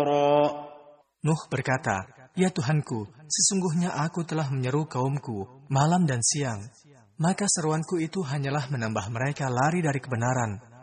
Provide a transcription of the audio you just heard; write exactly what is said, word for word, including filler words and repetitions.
Nuh berkata, "Ya Tuhanku, sesungguhnya aku telah menyeru kaumku malam dan siang, maka seruanku itu hanyalah menambah mereka lari dari kebenaran.